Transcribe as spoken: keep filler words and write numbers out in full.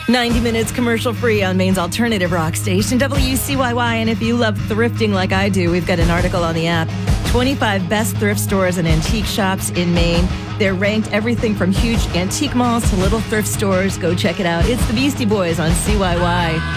ninety minutes commercial free on Maine's alternative rock station, W C Y Y. And if you love thrifting like I do, we've got an article on the app. twenty-five best thrift stores and antique shops in Maine. They're ranked everything from huge antique malls to little thrift stores. Go check it out. It's the Beastie Boys on C Y Y.